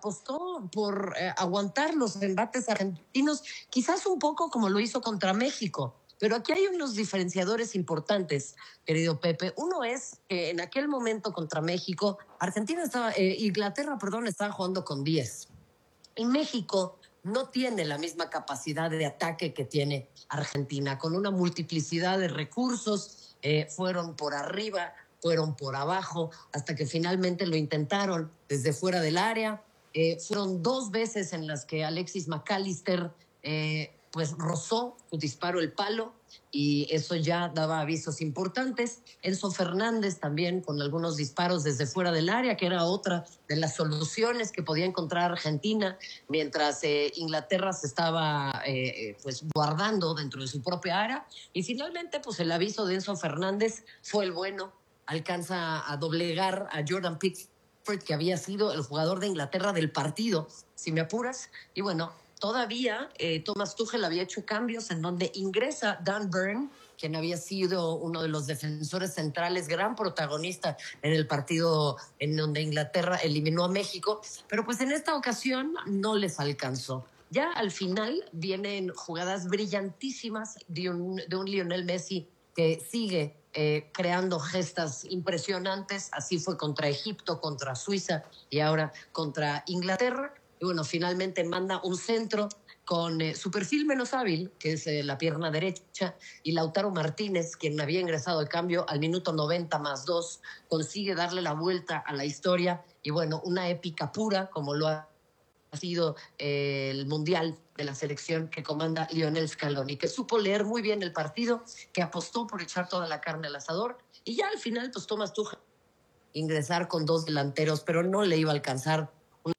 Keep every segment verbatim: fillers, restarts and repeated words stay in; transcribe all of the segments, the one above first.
apostó por eh, aguantar los embates argentinos, quizás un poco como lo hizo contra México. Pero aquí hay unos diferenciadores importantes, querido Pepe. Uno es que en aquel momento contra México, Argentina estaba, eh, Inglaterra, perdón, estaba jugando con diez. Y México no tiene la misma capacidad de ataque que tiene Argentina, con una multiplicidad de recursos, eh, fueron por arriba, fueron por abajo, hasta que finalmente lo intentaron desde fuera del área. Eh, fueron dos veces en las que Alexis McAllister eh, pues rozó su disparo el palo y eso ya daba avisos importantes. Enzo Fernández también con algunos disparos desde fuera del área, que era otra de las soluciones que podía encontrar Argentina mientras eh, Inglaterra se estaba eh, pues guardando dentro de su propia área. Y finalmente pues el aviso de Enzo Fernández fue el bueno, alcanza a doblegar a Jordan Pickford, que había sido el jugador de Inglaterra del partido, si me apuras. Y bueno, todavía eh, Thomas Tuchel había hecho cambios en donde ingresa Dan Burn, quien había sido uno de los defensores centrales, gran protagonista en el partido en donde Inglaterra eliminó a México, pero pues en esta ocasión no les alcanzó. Ya al final vienen jugadas brillantísimas de un, de un Lionel Messi que sigue eh, creando gestas impresionantes. Así fue contra Egipto, contra Suiza y ahora contra Inglaterra. Y bueno, finalmente manda un centro con eh, su perfil menos hábil, que es eh, la pierna derecha, y Lautaro Martínez, quien había ingresado de cambio al minuto noventa más dos, consigue darle la vuelta a la historia. Y bueno, una épica pura, como lo ha ha sido eh, el mundial de la selección que comanda Lionel Scaloni, que supo leer muy bien el partido, que apostó por echar toda la carne al asador, y ya al final pues Thomas Tuchel ingresar con dos delanteros, pero no le iba a alcanzar.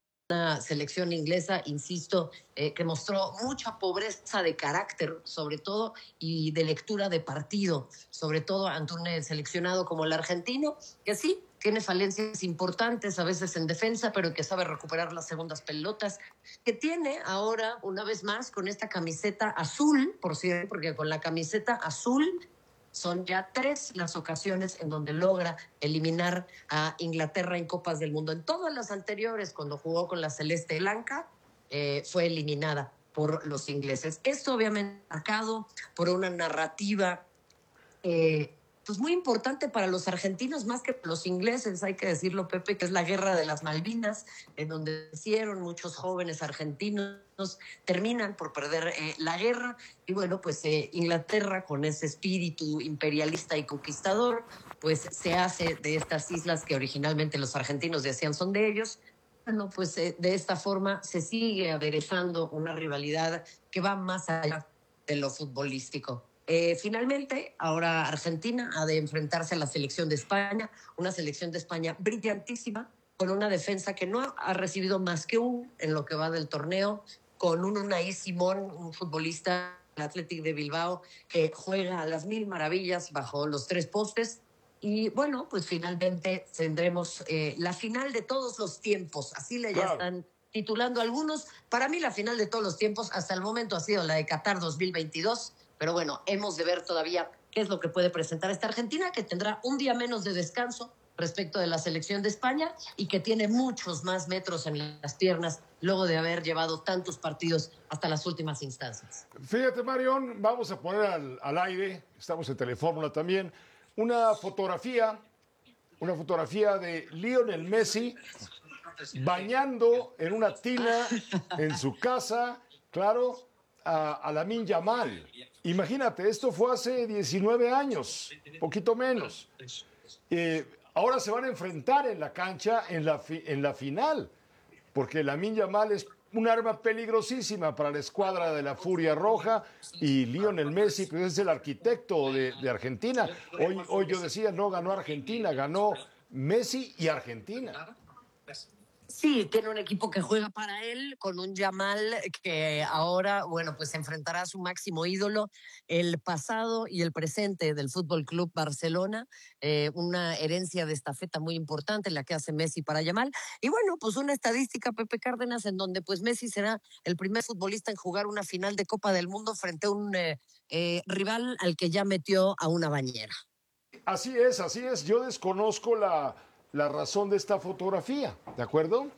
Una selección inglesa, insisto, eh, que mostró mucha pobreza de carácter, sobre todo, y de lectura de partido, sobre todo ante un seleccionado como el argentino, que sí, tiene falencias importantes a veces en defensa, pero que sabe recuperar las segundas pelotas, que tiene ahora, una vez más, con esta camiseta azul, por cierto, porque con la camiseta azul son ya tres las ocasiones en donde logra eliminar a Inglaterra en Copas del Mundo. En todas las anteriores, cuando jugó con la Celeste Blanca, eh, fue eliminada por los ingleses. Esto obviamente marcado por una narrativa eh, pues muy importante para los argentinos, más que para los ingleses, hay que decirlo, Pepe, que es la guerra de las Malvinas, en donde hicieron muchos jóvenes argentinos, terminan por perder eh, la guerra. Y bueno, pues eh, Inglaterra, con ese espíritu imperialista y conquistador, pues se hace de estas islas que originalmente los argentinos decían son de ellos. Bueno, pues eh, de esta forma se sigue aderezando una rivalidad que va más allá de lo futbolístico. Eh, finalmente, ahora Argentina ha de enfrentarse a la selección de España, una selección de España brillantísima, con una defensa que no ha recibido más que un en lo que va del torneo, con un Unai Simón, un futbolista del Athletic de Bilbao, que juega a las mil maravillas bajo los tres postes. Y bueno, pues finalmente tendremos eh, la final de todos los tiempos, así le claro. Ya están titulando algunos. Para mí la final de todos los tiempos hasta el momento ha sido la de Qatar dos mil veintidós, pero bueno, hemos de ver todavía qué es lo que puede presentar esta Argentina, que tendrá un día menos de descanso respecto de la selección de España y que tiene muchos más metros en las piernas luego de haber llevado tantos partidos hasta las últimas instancias. Fíjate, Marión, vamos a poner al, al aire, estamos en Telefórmula también, una fotografía, una fotografía de Lionel Messi bañando en una tina en su casa, claro, a, a Lamine Yamal. Imagínate, esto fue hace diecinueve años, poquito menos. Eh, ahora se van a enfrentar en la cancha en la, fi, en la final, porque Lamine Yamal es un arma peligrosísima para la escuadra de la Furia Roja y Lionel Messi pues, es el arquitecto de, de Argentina. Hoy, hoy yo decía, no ganó Argentina, ganó Messi y Argentina. Sí, tiene un equipo que juega para él, con un Yamal que ahora, bueno, pues enfrentará a su máximo ídolo, el pasado y el presente del Fútbol Club Barcelona, eh, una herencia de estafeta muy importante la que hace Messi para Yamal. Y bueno, pues una estadística, Pepe Cárdenas, en donde pues Messi será el primer futbolista en jugar una final de Copa del Mundo frente a un eh, eh, rival al que ya metió a una bañera. Así es, así es. Yo desconozco la... la razón de esta fotografía, ¿de acuerdo?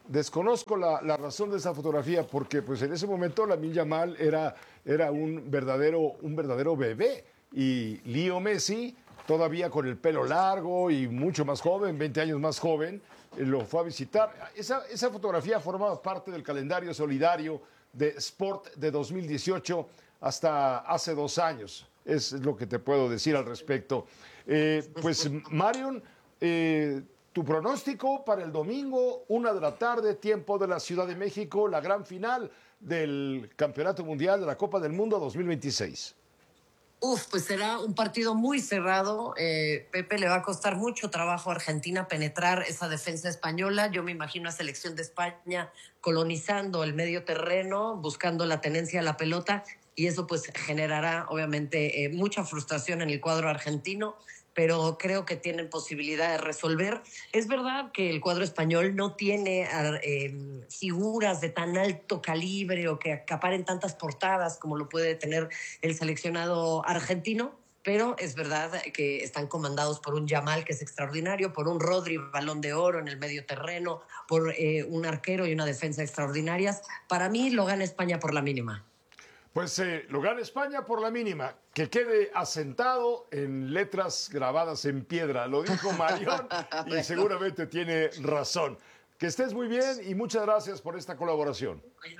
Desconozco la, la razón de esa fotografía porque pues en ese momento Lamine Yamal era, era un, verdadero, un verdadero bebé y Leo Messi, todavía con el pelo largo y mucho más joven, veinte años más joven, eh, lo fue a visitar. Esa, esa fotografía formaba parte del calendario solidario de Sport de dos mil dieciocho hasta hace dos años. Es lo que te puedo decir al respecto. Eh, pues Marion, eh, tu pronóstico para el domingo, una de la tarde, tiempo de la Ciudad de México, la gran final del Campeonato Mundial de la Copa del Mundo dos mil veintiséis. Uf, pues será un partido muy cerrado. Eh, Pepe, le va a costar mucho trabajo a Argentina penetrar esa defensa española. Yo me imagino a selección de España colonizando el medio terreno, buscando la tenencia de la pelota, y eso pues generará obviamente eh, mucha frustración en el cuadro argentino, pero creo que tienen posibilidad de resolver. Es verdad que el cuadro español no tiene eh, figuras de tan alto calibre o que acaparen tantas portadas como lo puede tener el seleccionado argentino, pero es verdad que están comandados por un Yamal que es extraordinario, por un Rodri balón de oro en el medio terreno, por eh, un arquero y una defensa extraordinarias. Para mí lo gana España por la mínima. Pues eh, lo gana España por la mínima, que quede asentado en letras grabadas en piedra. Lo dijo Marión y bueno, seguramente tiene razón. Que estés muy bien y muchas gracias por esta colaboración.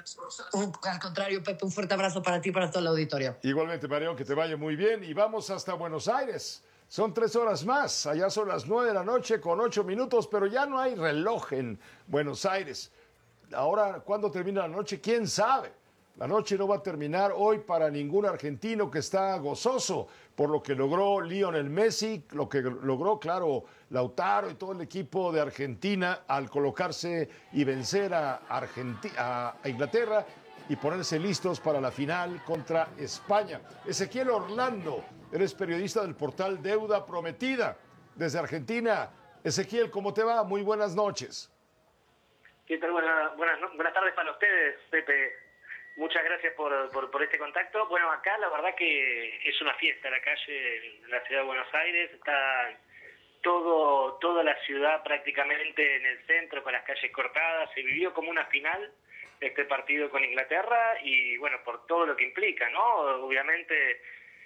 Al contrario, Pepe, un fuerte abrazo para ti y para todo el auditorio. Igualmente, Marión, que te vaya muy bien y vamos hasta Buenos Aires. Son tres horas más, allá son las nueve de la noche con ocho minutos, pero ya no hay reloj en Buenos Aires. Ahora, ¿cuándo termina la noche? ¿Quién sabe? La noche no va a terminar hoy para ningún argentino que está gozoso por lo que logró Lionel Messi, lo que logró, claro, Lautaro y todo el equipo de Argentina al colocarse y vencer a, Argenti- a Inglaterra y ponerse listos para la final contra España. Ezequiel Orlando, eres periodista del portal Deuda Prometida desde Argentina. Ezequiel, ¿cómo te va? Muy buenas noches. ¿Qué tal? Buenas, buenas, buenas tardes para ustedes, Pepe. Muchas gracias por, por, por este contacto. Bueno, acá la verdad que es una fiesta la calle en la ciudad de Buenos Aires. Está todo toda la ciudad prácticamente en el centro con las calles cortadas. Se vivió como una final este partido con Inglaterra y bueno, por todo lo que implica, ¿no? Obviamente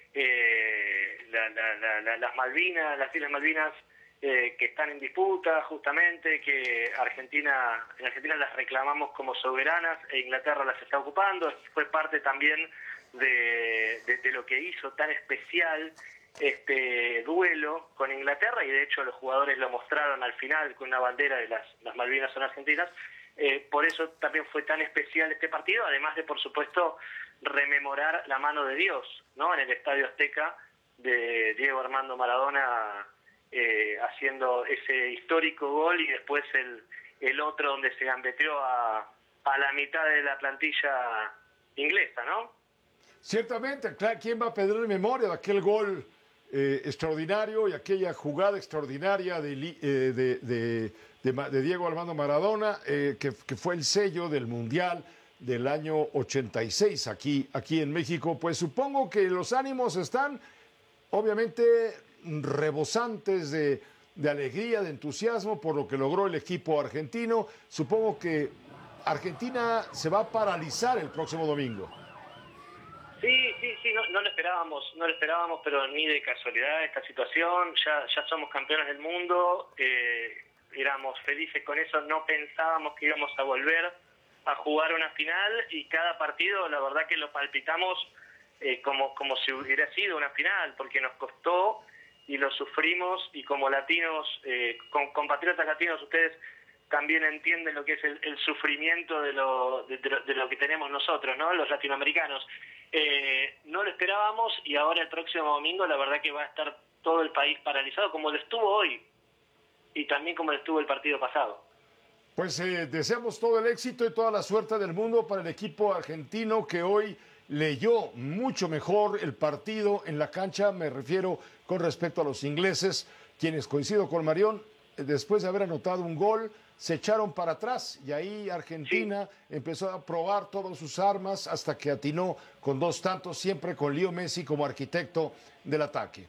eh, la, la, la, la, las Malvinas, las Islas Malvinas Eh, que están en disputa justamente, que Argentina en Argentina las reclamamos como soberanas e Inglaterra las está ocupando. Fue parte también de, de, de lo que hizo tan especial este duelo con Inglaterra, y de hecho los jugadores lo mostraron al final con una bandera de las, las Malvinas son argentinas. Eh, por eso también fue tan especial este partido, además de, por supuesto, rememorar la mano de Dios, ¿no? En el Estadio Azteca de Diego Armando Maradona, Eh, haciendo ese histórico gol y después el, el otro donde se gambeteó a, a la mitad de la plantilla inglesa, ¿no? Ciertamente, ¿quién va a pedir memoria de aquel gol eh, extraordinario y aquella jugada extraordinaria de, eh, de, de, de, de Diego Armando Maradona, eh, que, que fue el sello del Mundial del año ochenta y seis aquí, aquí en México? Pues supongo que los ánimos están, obviamente, rebosantes de, de alegría, de entusiasmo por lo que logró el equipo argentino. Supongo que Argentina se va a paralizar el próximo domingo. Sí, sí, sí, no, no lo esperábamos, no lo esperábamos, pero ni de casualidad esta situación. Ya, ya somos campeones del mundo, eh, éramos felices con eso, no pensábamos que íbamos a volver a jugar una final y cada partido, la verdad que lo palpitamos eh, como, como si hubiera sido una final, porque nos costó y lo sufrimos, y como latinos, eh, con compatriotas latinos, ustedes también entienden lo que es el, el sufrimiento de lo, de, de, lo, de lo que tenemos nosotros, ¿no? Los latinoamericanos. Eh, no lo esperábamos y ahora el próximo domingo la verdad que va a estar todo el país paralizado, como lo estuvo hoy y también como lo estuvo el partido pasado. Pues eh, deseamos todo el éxito y toda la suerte del mundo para el equipo argentino que hoy leyó mucho mejor el partido en la cancha, me refiero con respecto a los ingleses, quienes, coincido con Marión, después de haber anotado un gol, se echaron para atrás y ahí Argentina sí. empezó a probar todas sus armas hasta que atinó con dos tantos, siempre con Leo Messi como arquitecto del ataque.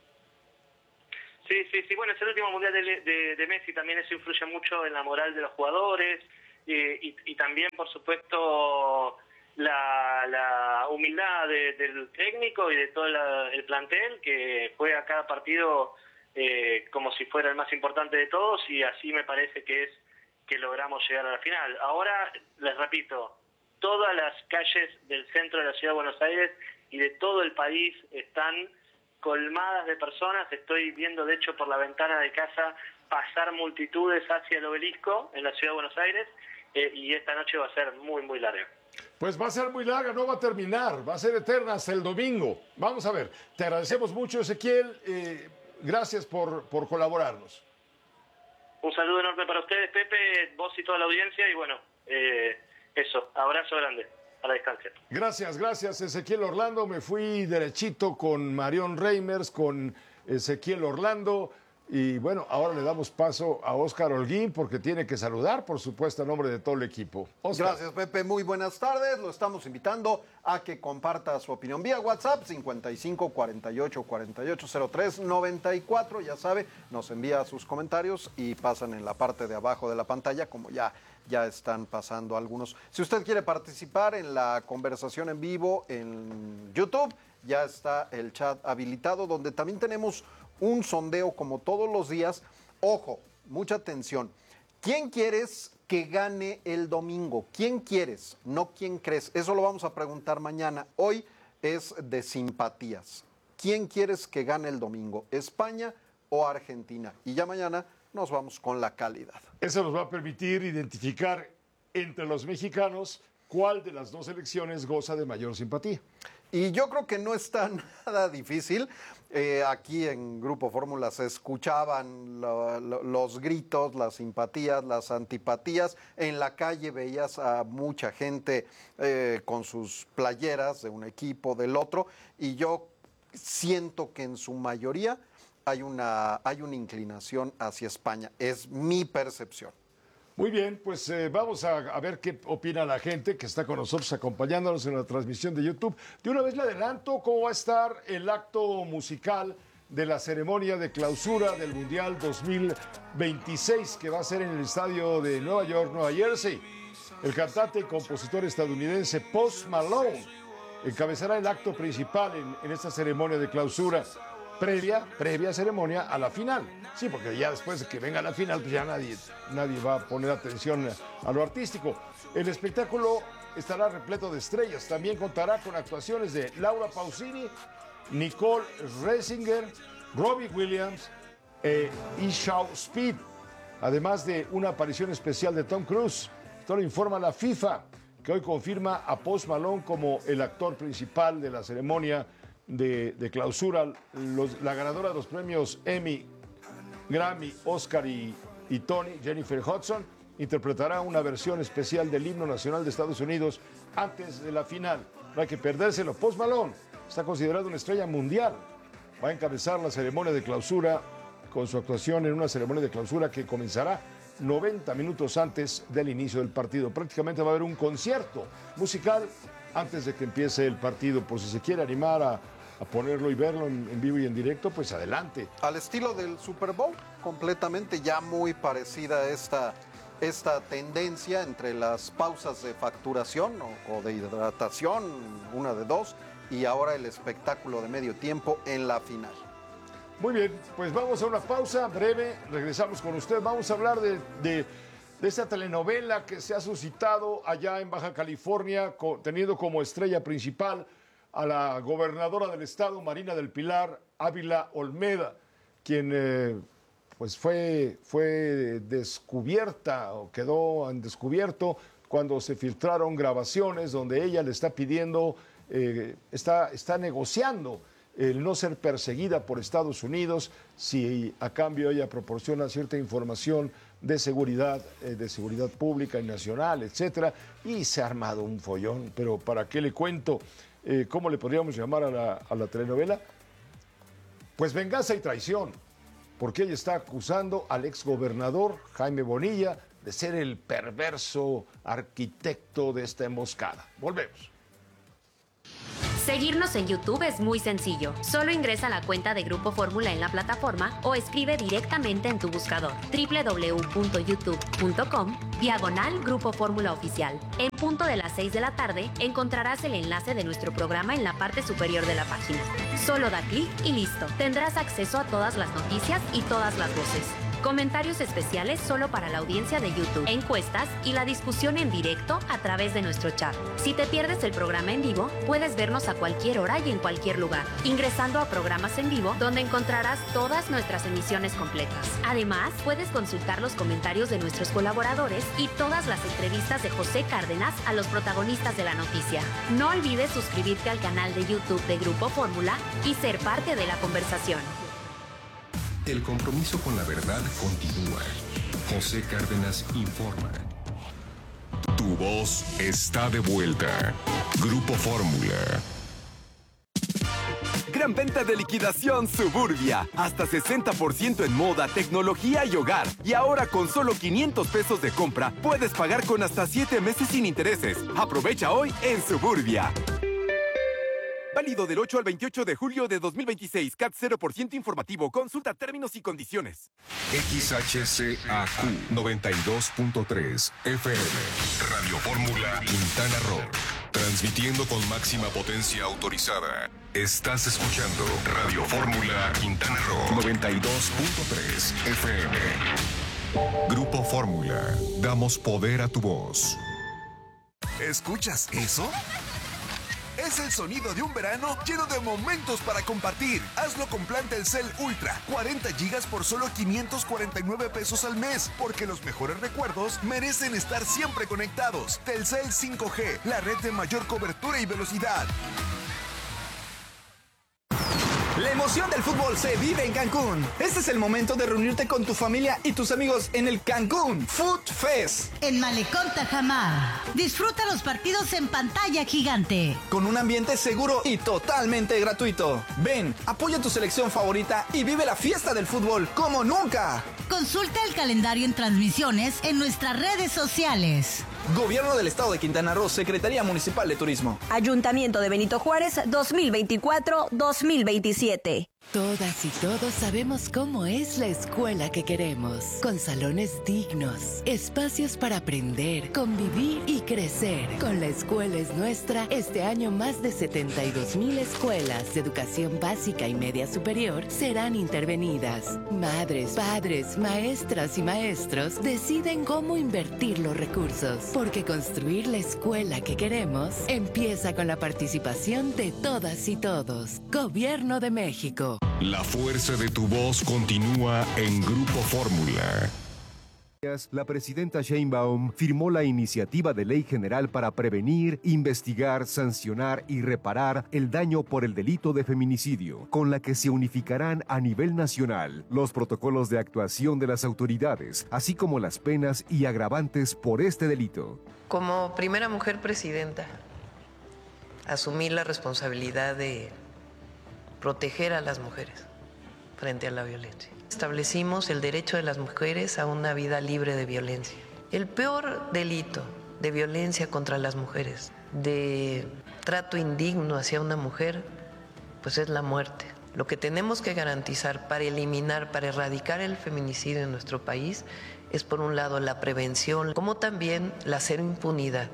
Sí, sí, sí, bueno, es el último mundial de, de, de Messi, también eso influye mucho en la moral de los jugadores, eh, y, y también, por supuesto, la, la humildad de, del técnico y de todo la, el plantel, que juega cada partido eh, como si fuera el más importante de todos, y así me parece que es que logramos llegar a la final. Ahora, les repito, todas las calles del centro de la ciudad de Buenos Aires y de todo el país están colmadas de personas. Estoy viendo, de hecho, por la ventana de casa pasar multitudes hacia el Obelisco en la ciudad de Buenos Aires, eh, y esta noche va a ser muy, muy larga. Pues va a ser muy larga, no va a terminar, va a ser eterna hasta el domingo. Vamos a ver, te agradecemos mucho, Ezequiel, eh, gracias por, por colaborarnos. Un saludo enorme para ustedes, Pepe, vos y toda la audiencia, y bueno, eh, eso, abrazo grande a la distancia. Gracias, gracias, Ezequiel Orlando. Me fui derechito con Marión Reimers, con Ezequiel Orlando. Y bueno, ahora le damos paso a Óscar Holguín porque tiene que saludar, por supuesto, a nombre de todo el equipo. Óscar. Gracias, Pepe. Muy buenas tardes. Lo estamos invitando a que comparta su opinión vía WhatsApp cincuenta y cinco cuarenta y ocho cuarenta y ocho cero tres noventa y cuatro. Ya sabe, nos envía sus comentarios y pasan en la parte de abajo de la pantalla, como ya, ya están pasando algunos. Si usted quiere participar en la conversación en vivo en YouTube, ya está el chat habilitado, donde también tenemos un sondeo como todos los días. Ojo, mucha atención. ¿Quién quieres que gane el domingo? ¿Quién quieres? No quién crees. Eso lo vamos a preguntar mañana. Hoy es de simpatías. ¿Quién quieres que gane el domingo? ¿España o Argentina? Y ya mañana nos vamos con la calidad. Eso nos va a permitir identificar entre los mexicanos cuál de las dos elecciones goza de mayor simpatía. Y yo creo que no está nada difícil. Eh, aquí en Grupo Fórmula se escuchaban lo, lo, los gritos, las simpatías, las antipatías. En la calle veías a mucha gente eh, con sus playeras de un equipo, del otro. Y yo siento que en su mayoría hay una, hay una inclinación hacia España. Es mi percepción. Muy bien, pues eh, vamos a, a ver qué opina la gente que está con nosotros acompañándonos en la transmisión de YouTube. De una vez le adelanto cómo va a estar el acto musical de la ceremonia de clausura del Mundial dos mil veintiséis, que va a ser en el estadio de Nueva York, Nueva Jersey. El cantante y compositor estadounidense Post Malone encabezará el acto principal en, en esta ceremonia de clausura. Previa, previa ceremonia a la final. Sí, porque ya después de que venga la final, pues ya nadie, nadie va a poner atención a lo artístico. El espectáculo estará repleto de estrellas. También contará con actuaciones de Laura Pausini, Nicole Scherzinger, Robbie Williams e Ishao Speed. Además de una aparición especial de Tom Cruise. Esto lo informa la FIFA, que hoy confirma a Post Malone como el actor principal de la ceremonia De, de clausura. Los, la ganadora de los premios Emmy, Grammy, Oscar y, y Tony, Jennifer Hudson, interpretará una versión especial del himno nacional de Estados Unidos antes de la final. No hay que perdérselo. Post Malone está considerado una estrella mundial. Va a encabezar la ceremonia de clausura con su actuación en una ceremonia de clausura que comenzará noventa minutos antes del inicio del partido. Prácticamente va a haber un concierto musical antes de que empiece el partido. Por si se quiere animar a a ponerlo y verlo en, en vivo y en directo, pues adelante. Al estilo del Super Bowl, completamente ya muy parecida esta, esta tendencia entre las pausas de facturación o, o de hidratación, una de dos, y ahora el espectáculo de medio tiempo en la final. Muy bien, pues vamos a una pausa breve, regresamos con usted, vamos a hablar de, de, de esta telenovela que se ha suscitado allá en Baja California, con, teniendo como estrella principal a la gobernadora del estado, Marina del Pilar Ávila Olmeda, quien eh, pues fue, fue descubierta o quedó en descubierto cuando se filtraron grabaciones donde ella le está pidiendo, eh, está, está negociando el no ser perseguida por Estados Unidos si a cambio ella proporciona cierta información de seguridad, eh, de seguridad pública y nacional, etcétera, y se ha armado un follón, pero ¿para qué le cuento? Eh, ¿Cómo le podríamos llamar a la, a la telenovela? Pues venganza y traición, porque ella está acusando al exgobernador Jaime Bonilla de ser el perverso arquitecto de esta emboscada. Volvemos. Seguirnos en YouTube es muy sencillo. Solo ingresa a la cuenta de Grupo Fórmula en la plataforma o escribe directamente en tu buscador doble u doble u doble u punto youtube punto com diagonal Grupo Fórmula Oficial. En punto de las seis de la tarde encontrarás el enlace de nuestro programa en la parte superior de la página. Solo da clic y listo. Tendrás acceso a todas las noticias y todas las voces. Comentarios especiales solo para la audiencia de YouTube, encuestas y la discusión en directo a través de nuestro chat. Si te pierdes el programa en vivo, puedes vernos a cualquier hora y en cualquier lugar, ingresando a Programas en Vivo, donde encontrarás todas nuestras emisiones completas. Además, puedes consultar los comentarios de nuestros colaboradores y todas las entrevistas de José Cárdenas a los protagonistas de la noticia. No olvides suscribirte al canal de YouTube de Grupo Fórmula y ser parte de la conversación. El compromiso con la verdad continúa. José Cárdenas informa. Tu voz está de vuelta. Grupo Fórmula. Gran venta de liquidación Suburbia. Hasta sesenta por ciento en moda, tecnología y hogar. Y ahora con solo quinientos pesos de compra, puedes pagar con hasta siete meses sin intereses. Aprovecha hoy en Suburbia. Válido del ocho al veintiocho de julio de dos mil veintiséis. C A T cero por ciento informativo. Consulta términos y condiciones. X H C A Q noventa y dos punto tres F M. Radio Fórmula Quintana Roo. Transmitiendo con máxima potencia autorizada. Estás escuchando Radio Fórmula Quintana Roo noventa y dos punto tres F M. Grupo Fórmula. Damos poder a tu voz. ¿Escuchas eso? Es el sonido de un verano lleno de momentos para compartir. Hazlo con plan Telcel Ultra. cuarenta gigas por solo quinientos cuarenta y nueve pesos al mes. Porque los mejores recuerdos merecen estar siempre conectados. Telcel cinco G, la red de mayor cobertura y velocidad. La emoción del fútbol se vive en Cancún. Este es el momento de reunirte con tu familia y tus amigos en el Cancún Food Fest. En Malecón Tajamar. Disfruta los partidos en pantalla gigante. Con un ambiente seguro y totalmente gratuito. Ven, apoya tu selección favorita y vive la fiesta del fútbol como nunca. Consulta el calendario en transmisiones en nuestras redes sociales. Gobierno del Estado de Quintana Roo, Secretaría Municipal de Turismo. Ayuntamiento de Benito Juárez, dos mil veinticuatro a dos mil veintisiete. Todas y todos sabemos cómo es la escuela que queremos, con salones dignos, espacios para aprender, convivir y crecer. Con La Escuela es Nuestra, este año más de setenta y dos mil escuelas de educación básica y media superior serán intervenidas. Madres, padres, maestras y maestros deciden cómo invertir los recursos, porque construir la escuela que queremos empieza con la participación de todas y todos. Gobierno de México. La fuerza de tu voz continúa en Grupo Fórmula. La presidenta Sheinbaum firmó la iniciativa de ley general para prevenir, investigar, sancionar y reparar el daño por el delito de feminicidio, con la que se unificarán a nivel nacional los protocolos de actuación de las autoridades, así como las penas y agravantes por este delito. Como primera mujer presidenta, asumí la responsabilidad de proteger a las mujeres frente a la violencia. Establecimos el derecho de las mujeres a una vida libre de violencia. El peor delito de violencia contra las mujeres, de trato indigno hacia una mujer, pues es la muerte. Lo que tenemos que garantizar para eliminar, para erradicar el feminicidio en nuestro país es, por un lado, la prevención, como también la cero impunidad.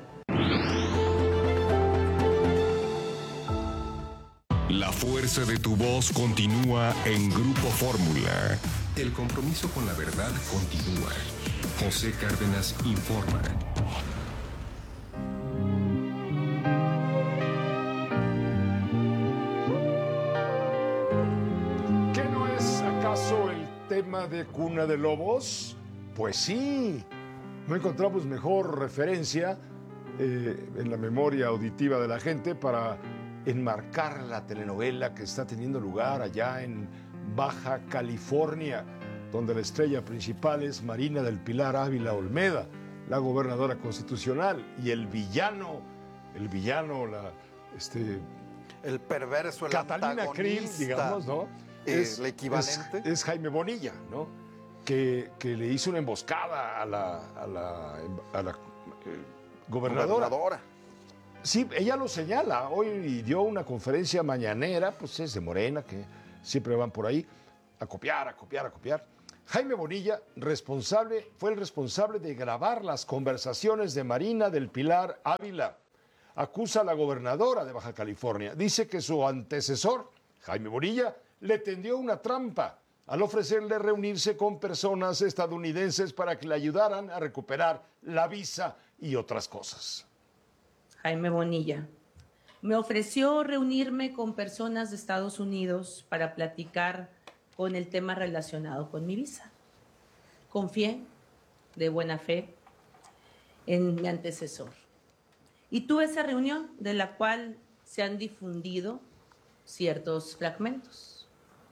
La fuerza de tu voz continúa en Grupo Fórmula. El compromiso con la verdad continúa. José Cárdenas informa. ¿Qué no es acaso el tema de Cuna de Lobos? Pues sí. No encontramos mejor referencia eh, en la memoria auditiva de la gente para enmarcar la telenovela que está teniendo lugar allá en Baja California, donde la estrella principal es Marina del Pilar Ávila Olmeda, la gobernadora constitucional, y el villano, el villano, la, este, el perverso, el Catalina Krill, digamos, ¿no? Eh, es, el equivalente. Es, es Jaime Bonilla, ¿no? Que, que le hizo una emboscada a la, a la, a la eh, gobernadora. gobernadora. Sí, ella lo señala. Hoy dio una conferencia mañanera, pues es de Morena, que siempre van por ahí a copiar, a copiar, a copiar. Jaime Bonilla, responsable, fue el responsable de grabar las conversaciones de Marina del Pilar Ávila. Acusa a la gobernadora de Baja California. Dice que su antecesor, Jaime Bonilla, le tendió una trampa al ofrecerle reunirse con personas estadounidenses para que le ayudaran a recuperar la visa y otras cosas. Jaime Bonilla me ofreció reunirme con personas de Estados Unidos para platicar con el tema relacionado con mi visa. Confié de buena fe en mi antecesor. Y tuve esa reunión de la cual se han difundido ciertos fragmentos.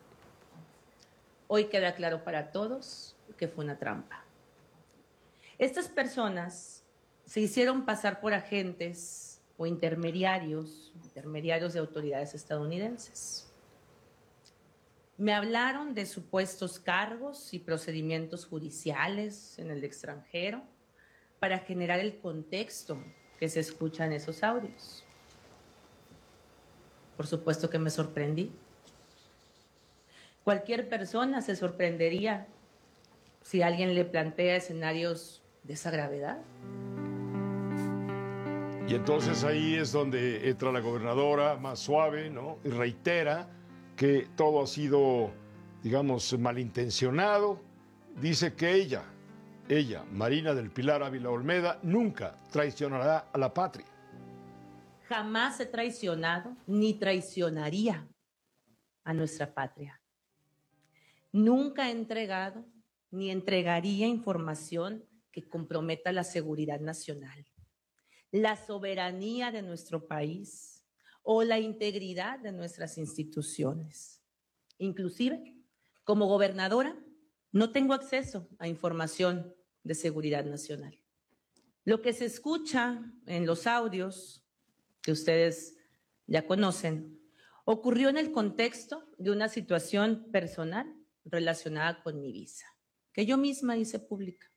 Hoy queda claro para todos que fue una trampa. Estas personas se hicieron pasar por agentes o intermediarios, intermediarios de autoridades estadounidenses. Me hablaron de supuestos cargos y procedimientos judiciales en el extranjero para generar el contexto que se escucha en esos audios. Por supuesto que me sorprendí. Cualquier persona se sorprendería si alguien le plantea escenarios de esa gravedad. Y entonces ahí es donde entra la gobernadora más suave, ¿no? Y reitera que todo ha sido, digamos, malintencionado. Dice que ella, ella, Marina del Pilar Ávila Olmeda, nunca traicionará a la patria. Jamás he traicionado ni traicionaría a nuestra patria. Nunca he entregado ni entregaría información que comprometa la seguridad nacional, la soberanía de nuestro país o la integridad de nuestras instituciones. Inclusive, como gobernadora, no tengo acceso a información de seguridad nacional. Lo que se escucha en los audios que ustedes ya conocen ocurrió en el contexto de una situación personal relacionada con mi visa, que yo misma hice pública.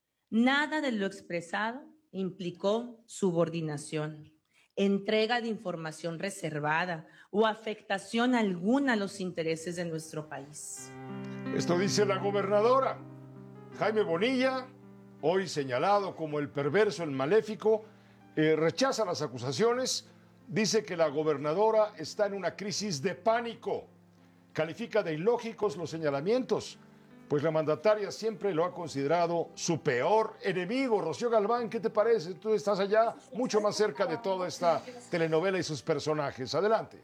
Nada de lo expresado implicó subordinación, entrega de información reservada o afectación alguna a los intereses de nuestro país. Esto dice la gobernadora. Jaime Bonilla, hoy señalado como el perverso, el maléfico, eh, rechaza las acusaciones, dice que la gobernadora está en una crisis de pánico, califica de ilógicos los señalamientos, pues la mandataria siempre lo ha considerado su peor enemigo. Rocío Galván, ¿qué te parece? Tú estás allá mucho más cerca de toda esta telenovela y sus personajes. Adelante.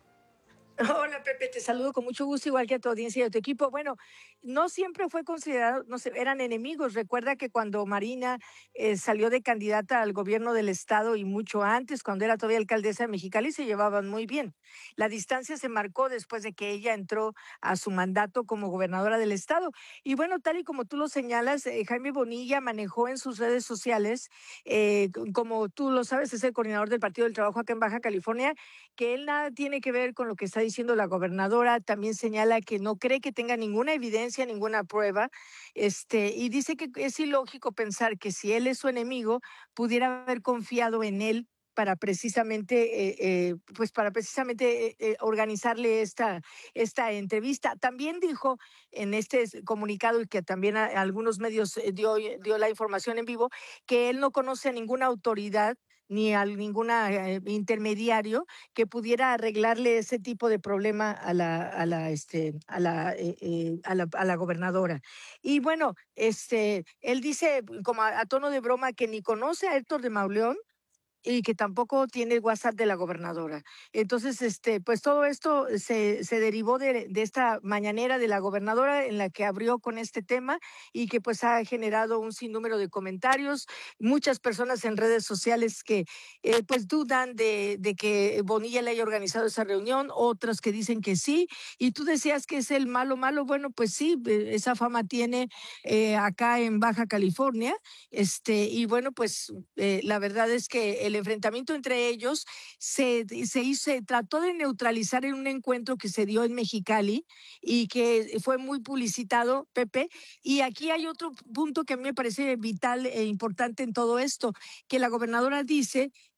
Hola Pepe, te saludo con mucho gusto, igual que a tu audiencia y a tu equipo. Bueno, no siempre fue considerado, no sé, eran enemigos. Recuerda que cuando Marina eh, salió de candidata al gobierno del estado y mucho antes, cuando era todavía alcaldesa de Mexicali, se llevaban muy bien. La distancia se marcó después de que ella entró a su mandato como gobernadora del estado. Y bueno, tal y como tú lo señalas, eh, Jaime Bonilla manejó en sus redes sociales, eh, como tú lo sabes, es el coordinador del Partido del Trabajo acá en Baja California, que él nada tiene que ver con lo que está diciendo la gobernadora. También señala que no cree que tenga ninguna evidencia, ninguna prueba, este, y dice que es ilógico pensar que si él es su enemigo, pudiera haber confiado en él para precisamente, eh, eh, pues para precisamente eh, eh, organizarle esta, esta entrevista. También dijo en este comunicado, y que también a, a algunos medios dio, dio la información en vivo, que él no conoce a ninguna autoridad ni a ningún eh, intermediario que pudiera arreglarle ese tipo de problema a la, a la, este, a la, eh, eh, a la, a la gobernadora. Y bueno, este, él dice como a, a tono de broma que ni conoce a Héctor de Mauleón y que tampoco tiene WhatsApp de la gobernadora. Entonces, este, pues todo esto se, se derivó de, de esta mañanera de la gobernadora en la que abrió con este tema y que pues ha generado un sinnúmero de comentarios. Muchas personas en redes sociales que eh, pues dudan de, de que Bonilla le haya organizado esa reunión, otros que dicen que sí. Y tú decías que es el malo malo. Bueno, pues sí, esa fama tiene eh, acá en Baja California. Este, y bueno, pues eh, la verdad es que el El enfrentamiento entre ellos se, se, hizo, se trató de neutralizar en un encuentro que se dio en Mexicali y que fue muy publicitado, Pepe. Y aquí hay otro punto que a mí me parece vital e importante en todo esto, que la gobernadora dice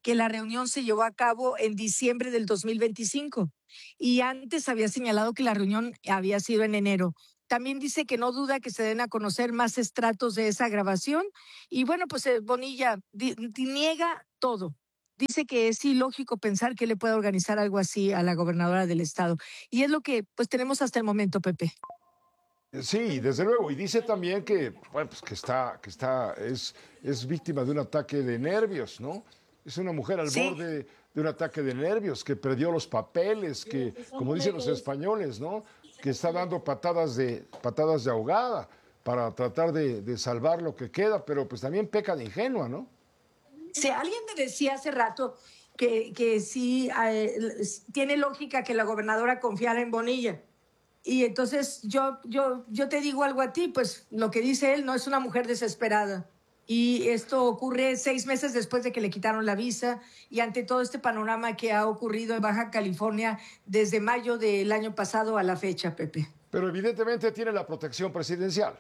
que la reunión se llevó a cabo en diciembre del dos mil veinticinco y antes había señalado que la reunión había sido en enero. También dice que no duda que se den a conocer más estratos de esa grabación y bueno, pues eh, Bonilla di, di, niega todo. Dice que es ilógico pensar que le pueda organizar algo así a la gobernadora del estado. Y es lo que pues tenemos hasta el momento, Pepe. Sí, desde luego. Y dice también que, bueno, pues que está, que está, es, es víctima de un ataque de nervios, ¿no? Es una mujer al sí. borde de un ataque de nervios, que perdió los papeles, que, como dicen los españoles, ¿no? Que está dando patadas de, patadas de ahogada para tratar de, de salvar lo que queda, pero pues también peca de ingenua, ¿no? Si alguien me decía hace rato que, que sí eh, tiene lógica que la gobernadora confiara en Bonilla. Y entonces yo, yo, yo te digo algo a ti, pues lo que dice él no es una mujer desesperada. Y esto ocurre seis meses después de que le quitaron la visa y ante todo este panorama que ha ocurrido en Baja California desde mayo del año pasado a la fecha, Pepe. Pero evidentemente tiene la protección presidencial.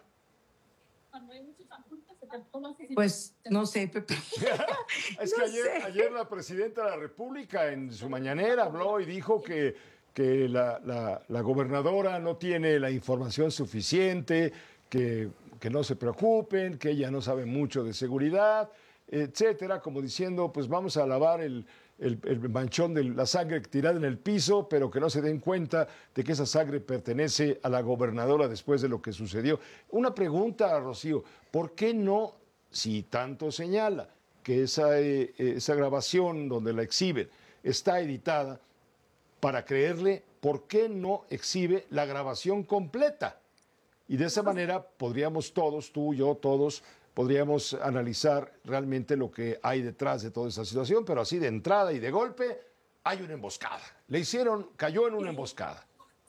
Pues no sé, Pepe. Es que no ayer, sé. ayer la presidenta de la República en su mañanera habló y dijo que, que la, la, la gobernadora no tiene la información suficiente, que, que no se preocupen, que ella no sabe mucho de seguridad, etcétera, como diciendo, pues vamos a lavar el, el, el manchón de la sangre tirada en el piso, pero que no se den cuenta de que esa sangre pertenece a la gobernadora después de lo que sucedió. Una pregunta, Rocío, ¿por qué no, si tanto señala que esa, eh, esa grabación donde la exhiben está editada, para creerle, ¿por qué no exhibe la grabación completa? Y de esa manera podríamos todos, tú, yo, todos, podríamos analizar realmente lo que hay detrás de toda esa situación, pero así de entrada y de golpe hay una emboscada. Le hicieron, cayó en una emboscada.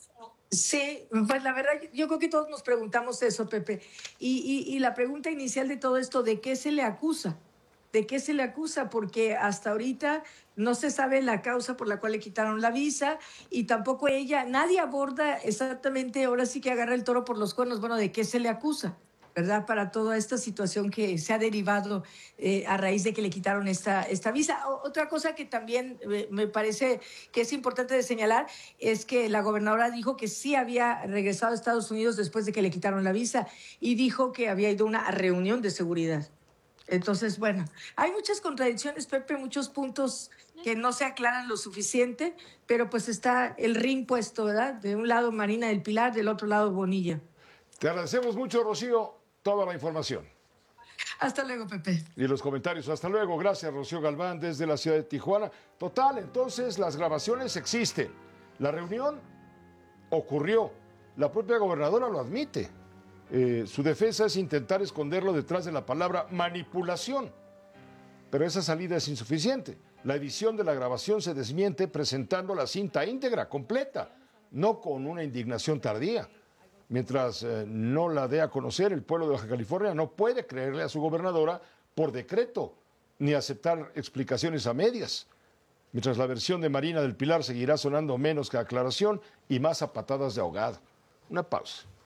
Sí, pues la verdad, yo creo que todos nos preguntamos eso, Pepe. Y, y, y la pregunta inicial de todo esto, ¿de qué se le acusa? ¿De qué se le acusa? Porque hasta ahorita no se sabe la causa por la cual le quitaron la visa y tampoco ella, nadie aborda exactamente, ahora sí que agarra el toro por los cuernos, bueno, ¿de qué se le acusa? ¿Verdad? Para toda esta situación que se ha derivado eh, a raíz de que le quitaron esta, esta visa. O, otra cosa que también eh, me parece que es importante de señalar es que la gobernadora dijo que sí había regresado a Estados Unidos después de que le quitaron la visa y dijo que había ido a una reunión de seguridad. Entonces, bueno, hay muchas contradicciones, Pepe, muchos puntos que no se aclaran lo suficiente, pero pues está el ring puesto, ¿verdad? De un lado Marina del Pilar, del otro lado Bonilla. Te agradecemos mucho, Rocío, toda la información. Hasta luego, Pepe. Y los comentarios, hasta luego. Gracias, Rocío Galván, desde la ciudad de Tijuana. Total, entonces las grabaciones existen. La reunión ocurrió. La propia gobernadora lo admite. Eh, su defensa es intentar esconderlo detrás de la palabra manipulación. Pero esa salida es insuficiente. La edición de la grabación se desmiente presentando la cinta íntegra, completa, no con una indignación tardía. Mientras eh, no la dé a conocer, el pueblo de Baja California no puede creerle a su gobernadora por decreto, ni aceptar explicaciones a medias. Mientras la versión de Marina del Pilar seguirá sonando menos que aclaración y más a patadas de ahogado. Una pausa.